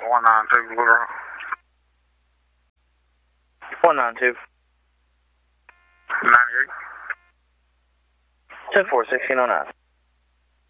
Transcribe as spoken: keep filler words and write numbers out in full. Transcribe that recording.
one nine two, Blue. one nine two. ninety-eight. ten four, sixteen oh nine.